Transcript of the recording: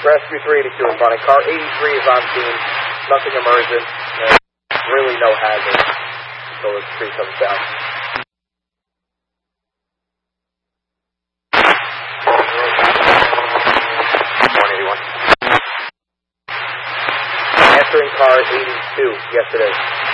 Rescue 382 responding. Car 83 is on scene. Nothing emergent. Really no hazard until this tree comes down. Answering car 82. Yes, it is.